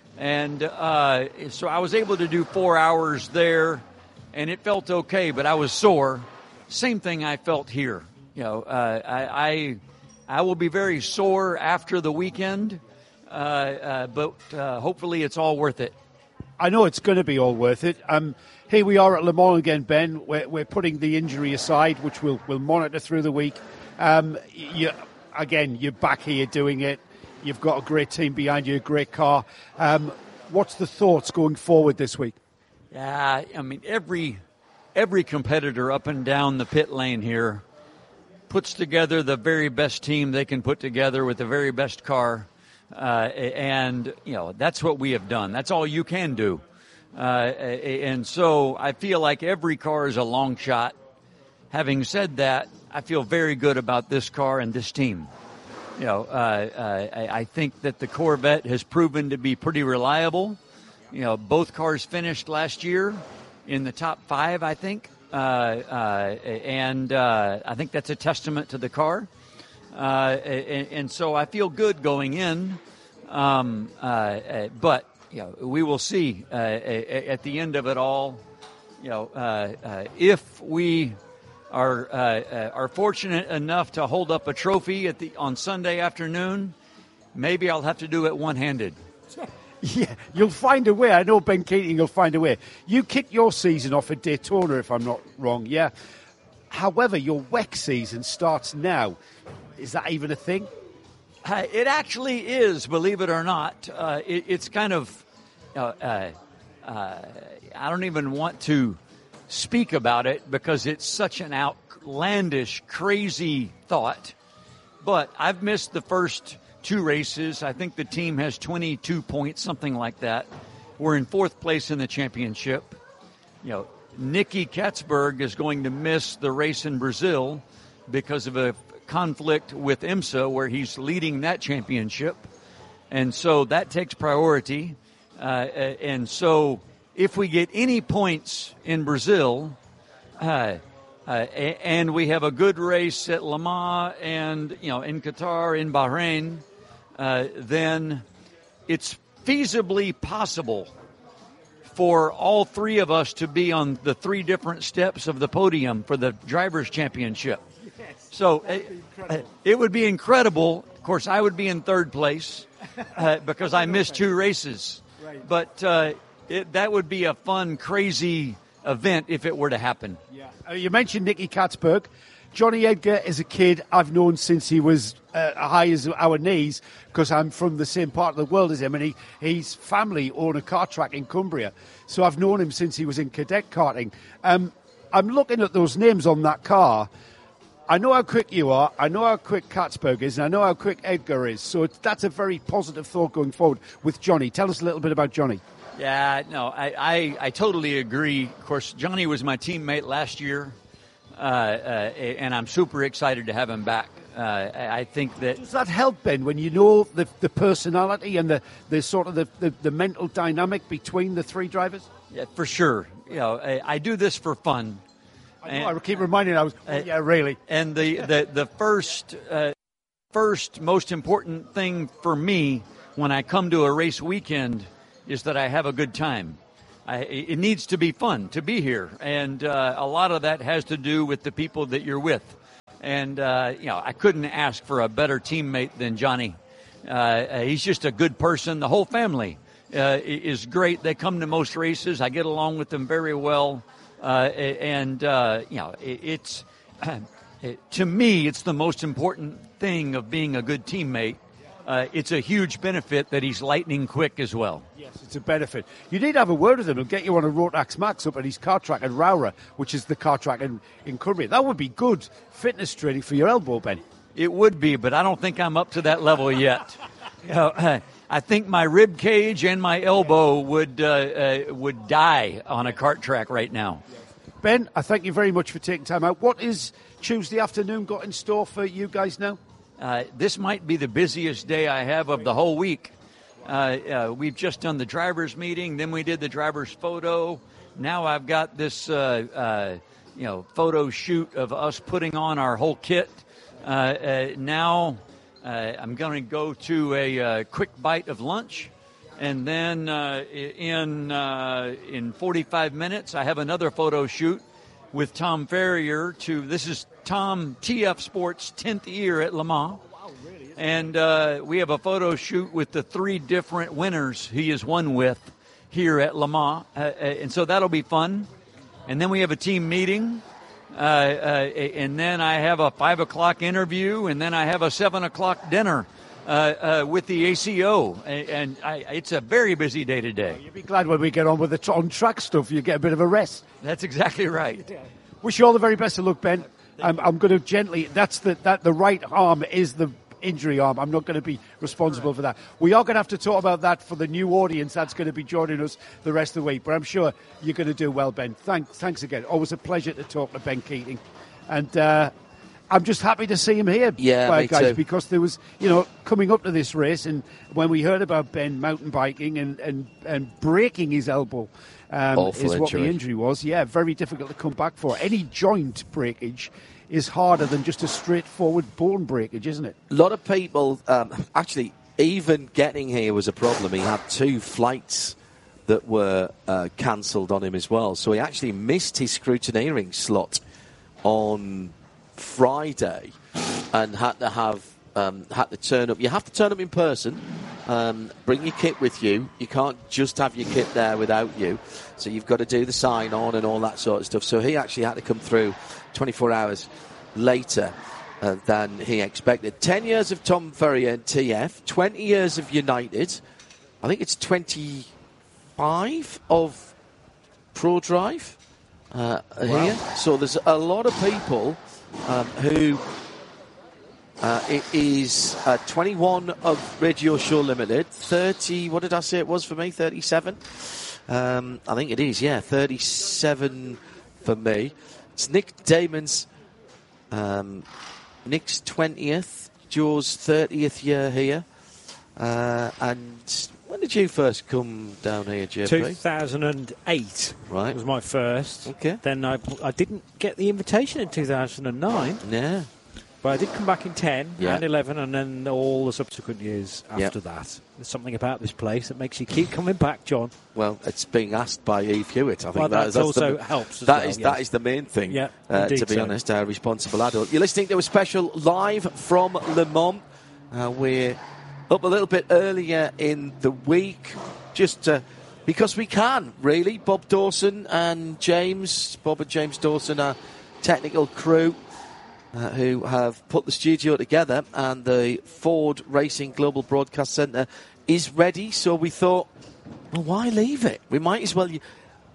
And uh, so I was able to do four hours there, and it felt okay, but I was sore. Same thing I felt here. You know, uh, I, I I will be very sore after the weekend, uh, uh, but uh, hopefully it's all worth it. I know it's going to be all worth it. Um, here we are at Le Mans again, Ben. We're, we're putting the injury aside, which we'll, we'll monitor through the week. Um, you, again, you're back here doing it. You've got a great team behind you, a great car. Um, what's the thoughts going forward this week? Yeah, I mean, every every competitor up and down the pit lane here puts together the very best team they can put together with the very best car. Uh, and, you know, that's what we have done. That's all you can do. Uh, and so I feel like every car is a long shot. Having said that, I feel very good about this car and this team. You know, uh, uh, I think that the Corvette has proven to be pretty reliable. You know, both cars finished last year in the top five, I think. Uh, uh, and uh, I think that's a testament to the car. Uh, and, and so I feel good going in. Um, uh, uh, but, you know, we will see uh, at the end of it all, you know, uh, uh, if we are uh, uh, are fortunate enough to hold up a trophy at the on Sunday afternoon, maybe I'll have to do it one-handed. Yeah, you'll find a way. I know Ben Keating will find a way. You kicked your season off at Daytona, if I'm not wrong, yeah? However, your W E C season starts now. Is that even a thing? Uh, it actually is, believe it or not. Uh, it, it's kind of, uh, uh, uh, I don't even want to speak about it because it's such an outlandish, crazy thought. But I've missed the first two races. I think the team has twenty-two points, something like that. We're in fourth place in the championship. You know, Nicky Katzberg is going to miss the race in Brazil because of a conflict with IMSA where he's leading that championship. And so that takes priority. Uh, and so if we get any points in Brazil, uh, uh, and we have a good race at Le Mans and, you know, in Qatar, in Bahrain, uh, then it's feasibly possible for all three of us to be on the three different steps of the podium for the Drivers' Championship. Yes, so uh, it would be incredible. Of course, I would be in third place uh, because I missed two races. Right. But uh, it, that would be a fun, crazy event if it were to happen. Yeah. Uh, you mentioned Nicky Katzberg. Johnny Edgar is a kid I've known since he was uh, high as our knees because I'm from the same part of the world as him, and he, his family own a kart track in Cumbria. So I've known him since he was in cadet karting. Um, I'm looking at those names on that car. I know how quick you are, I know how quick Katzberg is, and I know how quick Edgar is. So it's, that's a very positive thought going forward with Johnny. Tell us a little bit about Johnny. Yeah, no, I, I, I totally agree. Of course, Johnny was my teammate last year, uh, uh, and I'm super excited to have him back. Uh, I think that... Does that help, Ben, when you know the, the personality and the, the sort of the, the, the mental dynamic between the three drivers? Yeah, for sure. You know, I, I do this for fun. I know, and, I keep reminding you, I was, oh, yeah, really. And the, the, the first, uh, first most important thing for me when I come to a race weekend is that I have a good time. I, it needs to be fun to be here, and uh, a lot of that has to do with the people that you're with. And, uh, you know, I couldn't ask for a better teammate than Johnny. Uh, he's just a good person. The whole family uh, is great. They come to most races. I get along with them very well. Uh, and, uh, you know, it, it's, it, to me, it's the most important thing of being a good teammate. Uh, it's a huge benefit that he's lightning quick as well. Yes, it's a benefit. You need to have a word with him. He'll get you on a Rotax Max up at his car track at Rowra, which is the car track in, in Cumbria. That would be good fitness training for your elbow, Ben. It would be, but I don't think I'm up to that level yet. You know, I think my rib cage and my elbow would uh, uh, would die on a kart track right now. Ben, I thank you very much for taking time out. What is Tuesday afternoon got in store for you guys now? Uh, this might be the busiest day I have of the whole week. Uh, uh, we've just done the driver's meeting, then we did the driver's photo. Now I've got this, uh, uh, you know, photo shoot of us putting on our whole kit. Uh, uh, now uh, I'm going to go to a uh, quick bite of lunch, and then uh, in uh, in forty-five minutes I have another photo shoot with Tom Ferrier. To this is Tom T F Sports' tenth year at Le Mans. And uh, we have a photo shoot with the three different winners he has won with here at Le Mans. Uh, and so that'll be fun. And then we have a team meeting. Uh, uh, and then I have a five o'clock interview. And then I have a seven o'clock dinner uh, uh, with the A C O. And, and I, it's a very busy day today. You'll be glad when we get on with the on-track stuff. You get a bit of a rest. That's exactly right. Wish you all the very best of luck, Ben. I'm, I'm going to gently... That's the, that the right arm is the injury arm. I'm not going to be responsible for that. We are going to have to talk about that for the new audience that's going to be joining us the rest of the week. But I'm sure you're going to do well, Ben. Thanks, thanks again. Always a pleasure to talk to Ben Keating. And uh, I'm just happy to see him here, yeah, uh, me guys, too. because there was, you know, coming up to this race, and when we heard about Ben mountain biking and, and, and breaking his elbow, um, Awful is what injury. the injury was. Yeah, very difficult to come back for. Any joint breakage is harder than just a straightforward bone breakage, isn't it? A lot of people, um, actually, even getting here was a problem. He had two flights that were uh, cancelled on him as well. So he actually missed his scrutineering slot on Friday and had to have um, had to turn up. You have to turn up in person. Um, bring your kit with you. You can't just have your kit there without you. So you've got to do the sign on and all that sort of stuff. So he actually had to come through twenty-four hours later uh, than he expected. ten years of Tom Ferrier and T F, twenty years of United. I think it's twenty-five of Pro Drive uh, wow. here. So there's a lot of people um, who... Uh, it is uh, twenty-one of Radio Show Limited, thirty, what did I say it was for me, thirty-seven? Um, I think it is, yeah, thirty-seven for me. It's Nick Damon's, um, Nick's twentieth, Joe's thirtieth year here. Uh, and when did you first come down here, J P? two thousand eight right. was my first. Okay. Then I, I didn't get the invitation in two thousand nine. Yeah. But I did come back in ten yeah. and eleven, and then all the subsequent years after yep. that. There's something about this place that makes you keep coming back, John. Well, it's being asked by Eve Hewitt. I think well, that, that that's also the, helps. As that well, is yes. that is the main thing. Yeah, uh, to be so. honest, a responsible adult. You're listening to a special live from Le Mans. Uh, we're up a little bit earlier in the week, just uh, because we can. Really, Bob Dawson and James, Bob and James Dawson, our technical crew. Uh, who have put the studio together, and the Ford Racing Global Broadcast Centre is ready. So we thought, well, why leave it? We might as well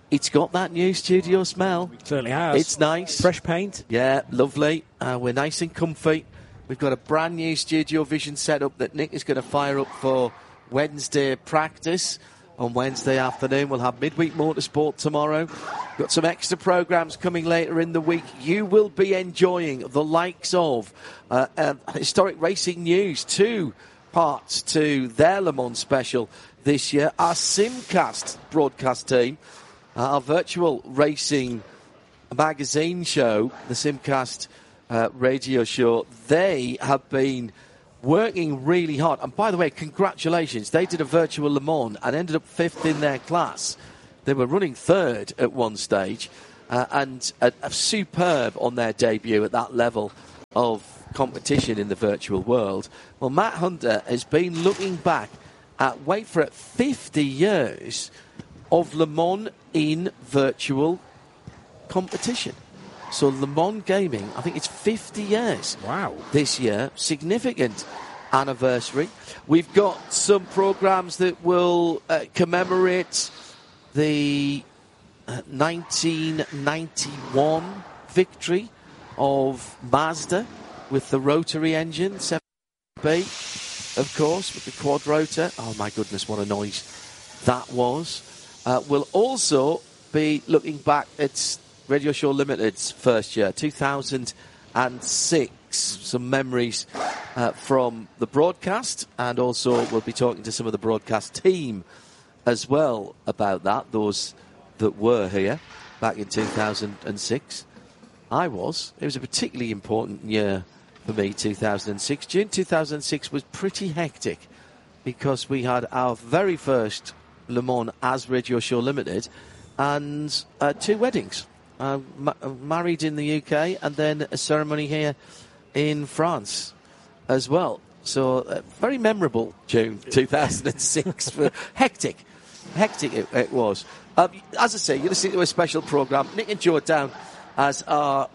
it's got that new studio smell. It certainly has. It's nice. Fresh paint. Yeah, lovely. Uh, we're nice and comfy. We've got a brand new Studio Vision setup that Nick is going to fire up for Wednesday practice. On Wednesday afternoon, we'll have midweek motorsport tomorrow. Got some extra programmes coming later in the week. You will be enjoying the likes of uh, uh, Historic Racing News, two parts to their Le Mans special this year. Our Simcast broadcast team, uh, our virtual racing magazine show, the Simcast uh, radio show, they have been working really hard. And by the way, congratulations. They did a virtual Le Mans and ended up fifth in their class. They were running third at one stage uh, and a, a superb on their debut at that level of competition in the virtual world. Well, Matt Hunter has been looking back at, wait for it, fifty years of Le Mans in virtual competition. So Le Mans Gaming, I think it's fifty years. Wow. This year. Significant anniversary. We've got some programmes that will uh, commemorate the uh, nineteen ninety-one victory of Mazda with the rotary engine, seven B, of course, with the quad rotor. Oh my goodness, what a noise that was. Uh, we'll also be looking back at Radio Show Limited's first year, two thousand six. Some memories uh, from the broadcast, and also we'll be talking to some of the broadcast team as well about that, those that were here back in two thousand six. I was. It was a particularly important year for me, two thousand six. June two thousand six was pretty hectic because we had our very first Le Mans as Radio Show Limited and uh, two weddings. Uh, ma- married in the U K and then a ceremony here in France as well. So uh, very memorable June two thousand six. hectic. Hectic it, it was. Um, as I say, you're listening to a special programme. Nick and Joe down as our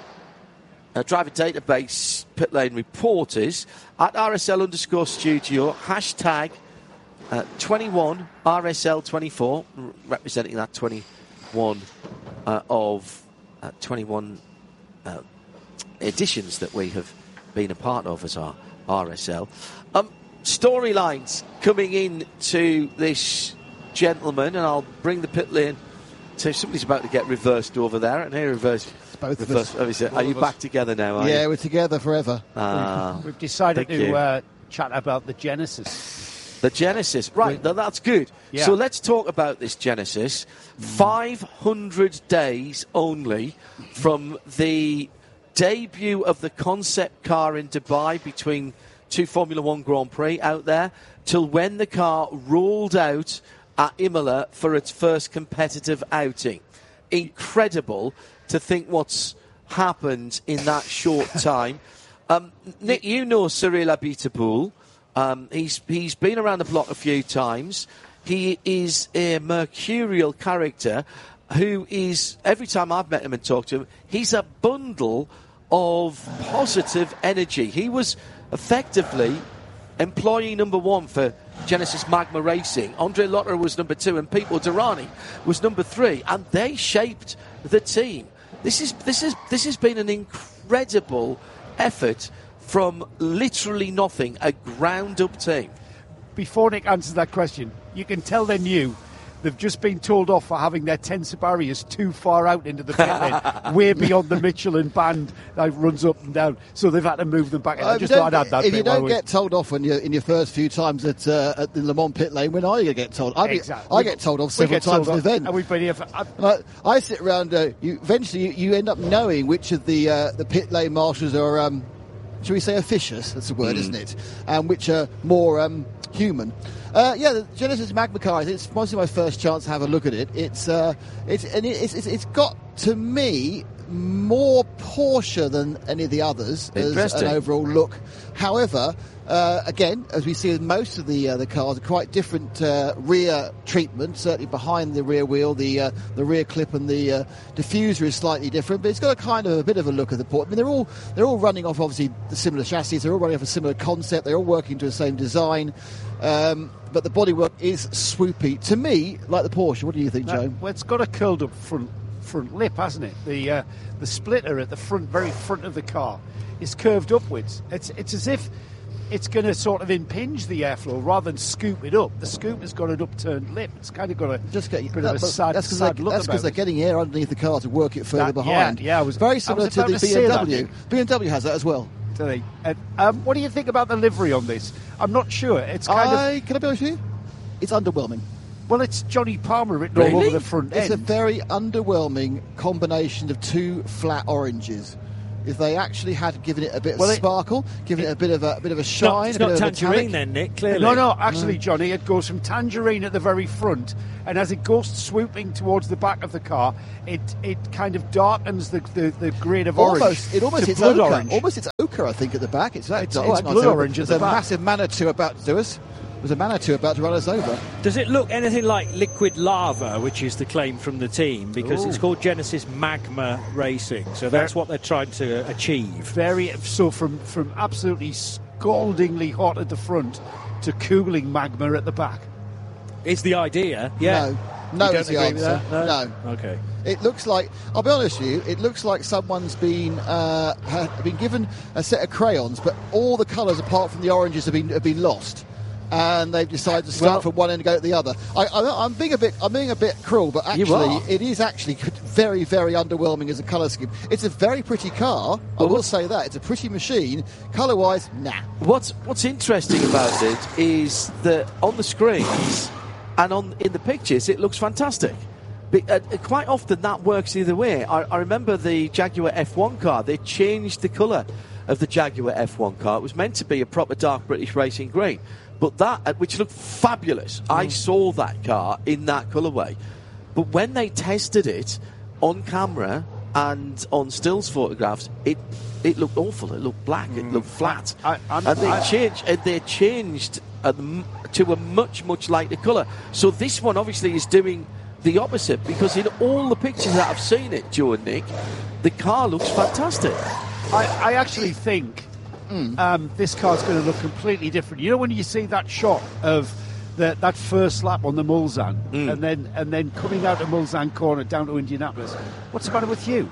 uh, driver database pit lane reporters at R S L underscore studio, hashtag uh, twenty-one R S L twenty-four, representing that twenty-one Uh, of uh, twenty-one uh, editions that we have been a part of as our R S L. Um, storylines coming in to this gentleman, and I'll bring the pit lane to somebody's about to get reversed over there, and here reverse. It's both reverse, of us. Oh, are you back together now? Are yeah, you? we're together forever. Uh, We've decided thank to you. uh, chat about the Genesis. The Genesis, right, th- that's good. Yeah. So let's talk about this Genesis. five hundred days only from the debut of the concept car in Dubai between two Formula One Grand Prix out there till when the car rolled out at Imola for its first competitive outing. Incredible to think what's happened in that short time. Um, Nick, you know Cyril Abitaboul. Um, he's he's been around the block a few times. He is a mercurial character who is, every time I've met him and talked to him, he's a bundle of positive energy. He was effectively employee number one for Genesis Magma Racing. Andre Lotter was number two, and Pete Durrani was number three, and they shaped the team. This is this is this has been an incredible effort from literally nothing, a ground-up team. Before Nick answers that question, you can tell they're new. They've just been told off for having their tensor barriers too far out into the pit lane, way beyond the Michelin band that runs up and down. So they've had to move them back. Uh, I just thought I'd add that if bit you don't while get told off when you're in your first few times at, uh, at the Le Mans pit lane, when are you going to get told? I, Exactly. I get told off we several get told times at off, the event. and we've been here for... I, I, I sit around. Uh, you, eventually, you, you end up knowing which of the uh, the pit lane marshals are, um, shall we say, officious? That's the word, mm. isn't it? And which are more um, human. Uh, yeah, the Genesis Magma car. It's mostly my first chance to have a look at it. It's uh, it's and it's, it's it's got to me more Porsche than any of the others as Interesting. an overall look. However, uh, again, as we see with most of the uh, the cars, quite different uh, rear treatment. Certainly behind the rear wheel, the uh, the rear clip and the uh, diffuser is slightly different, but it's got a kind of a bit of a look of the Porsche. I mean, they're all they're all running off obviously the similar chassis. They're all running off a similar concept. They're all working to the same design. Um, but the bodywork is swoopy. To me, like the Porsche. What do you think, Uh, Joe? well, it's got a curled up front front lip, hasn't it? The uh, the splitter at the front, very front of the car, is curved upwards. It's it's as if it's going to sort of impinge the airflow rather than scoop it up. The scoop has got an upturned lip. It's kind of got a Just get, bit that, of a but sad, that's because sad they're, look that's 'cause about they're it. getting air underneath the car to work it further That- behind. Yeah, yeah, I was very I similar was to about the to say that, B M W. Nick. B M W has that as well. Do they? And, um, what do you think about the livery on this? I'm not sure. It's kind I of can I be honest with you? It's underwhelming. well, it's Johnny Palmer written Really? all over the front It's end. a very underwhelming combination of two flat oranges. If they actually had given it a bit of Well, it- sparkle, given it, a bit of a, a bit of a It's shine, not, it's a bit not of a tangerine metallic. then, Nick, clearly. No, no, actually, Johnny, it goes from tangerine at the very front, and as it goes swooping towards the back of the car, it it kind of darkens the, the, the grade of orange. Almost, it almost to it's blood ochre. orange. Almost it's ochre, I think, at the back. It's that. It's- oh, it's hang on, blood so orange at There's the a back. massive Manitou about to do us. There's a Manitou about to run us over. Does it look anything like liquid lava, which is the claim from the team? Because Ooh. it's called Genesis Magma Racing, so that's what they're trying to achieve. Very so from from absolutely scaldingly hot at the front to cooling magma at the back. Is the idea? Yeah. No, no You don't is the agree with answer. that? No. Okay. It looks like, I'll be honest with you, it looks like someone's been uh, ha- been given a set of crayons, but all the colours apart from the oranges have been have been lost, and they've decided to start Well- from one end and go to the other. I, I, I'm being a bit, I'm being a bit cruel, but You actually, are. it is actually very, very underwhelming as a colour scheme. It's a very pretty car. I Well, will what- say that it's a pretty machine. Colour-wise, nah. What's What's interesting about it is that on the screens and on in the pictures, it looks fantastic. But, uh, quite often that works either way. I, I remember the Jaguar F one car. They changed the colour of the Jaguar F one car. It was meant to be a proper dark British racing green, but that, uh, which looked fabulous. I saw that car in that colourway. But when they tested it on camera and on stills photographs, it it looked awful. It looked black. It looked flat. I- I'm- and they I- changed. And they changed a m- to a much much lighter colour. So this one obviously is doing the opposite, because in all the pictures that I've seen it, Joe and Nick, the car looks fantastic. I, I actually think um, this car's going to look completely different. You know, when you see that shot of the, that first lap on the Mulsanne, and then and then coming out of Mulsanne corner down to Indianapolis, what's the matter with you?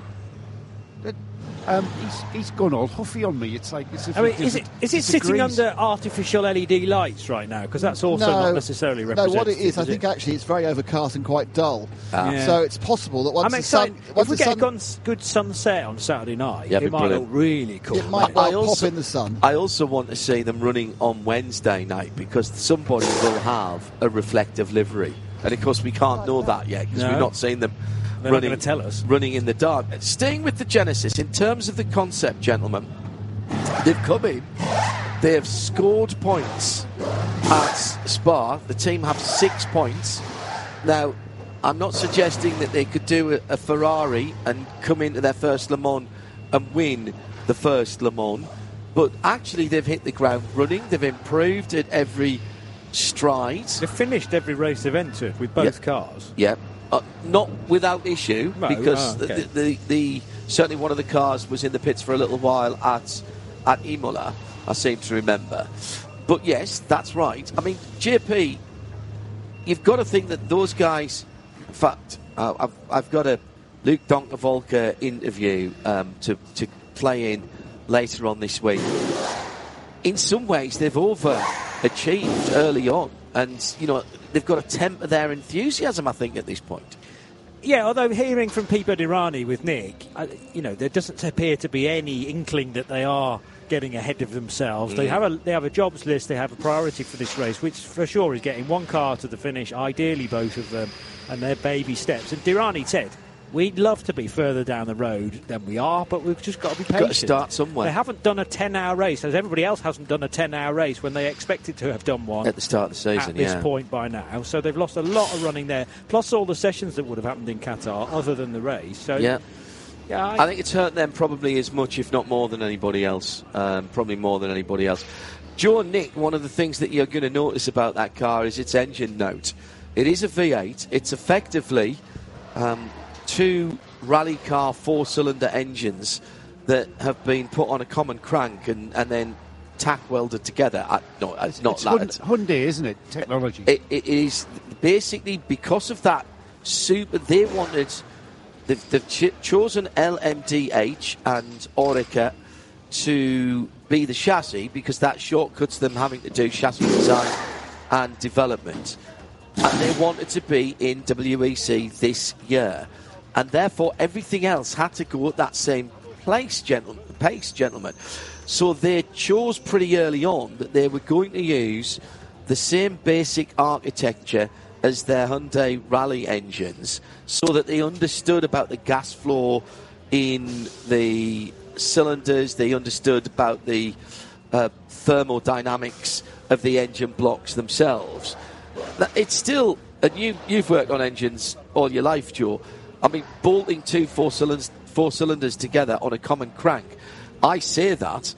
That- Um, he's he's gone all huffy on me. It's like it's if I mean, he is it dis- is it sitting disagrees. under artificial L E D lights right now? Because that's also no, not necessarily no, representative. what it is, I is think it? actually it's very overcast and quite dull. Ah. Yeah. So it's possible that once I'm the excited. sun, If once we the get sun, a gun- good sunset on Saturday night, Yeah, it it'd be might brilliant. look really cool. it might I well also- pop in the sun. I also want to see them running on Wednesday night, because somebody will have a reflective livery. And of course, we can't know that yet, because No. we've not seen them They're not running, gonna tell us. running in the dark. Staying with the Genesis, in terms of the concept, gentlemen, they've come in, they have scored points at Spa. The team have six points. Now, I'm not suggesting that they could do a, a Ferrari and come into their first Le Mans and win the first Le Mans, but actually they've hit the ground running. They've improved at every stride. They've finished every race they've entered with both Yeah. cars. Yeah, uh, not without issue, No, because oh, okay. the, the, the certainly one of the cars was in the pits for a little while at at Imola, I seem to remember. But yes, that's right. I mean, J P, you've got to think that those guys. In fact, uh, I've I've got a Luke Donker-Volker interview um, to to play in later on this week. In some ways, they've overachieved early on, and you know they've got to temper their enthusiasm, I think, at this point. Yeah, although hearing from Pipo Derani with Nick, uh, you know, there doesn't appear to be any inkling that they are getting ahead of themselves. They have a they have a jobs list, they have a priority for this race, which for sure is getting one car to the finish, ideally both of them, and their baby steps. And Derani said, we'd love to be further down the road than we are, but we've just got to be patient. Got to start somewhere. They haven't done a ten-hour race, as everybody else hasn't done a ten-hour race when they expected to have done one At the start of the season, at this yeah. point by now. So they've lost a lot of running there, plus all the sessions that would have happened in Qatar, other than the race. So Yeah. Yeah, I, I think it's hurt them probably as much, if not more than anybody else. Um, probably more than anybody else. Joe and Nick, one of the things that you're going to notice about that car is its engine note. It is a V eight. It's effectively um, two rally car four-cylinder engines that have been put on a common crank and, and then tack welded together. I, no, it's not It's that. Hyund- It's- Hyundai, isn't it? Technology. It, it is basically because of that super. They wanted. They've, they've ch- chosen L M D H and Orica to be the chassis because that shortcuts them having to do chassis design and development. And they wanted to be in W E C this year. And therefore, everything else had to go at that same place, gentlemen, pace, gentlemen. So they chose pretty early on that they were going to use the same basic architecture as their Hyundai Rally engines so that they understood about the gas flow in the cylinders, they understood about the uh, thermodynamics of the engine blocks themselves. It's still, and you, you've worked on engines all your life, Joe. I mean, bolting two four cylinders, four cylinders together on a common crank, I say that,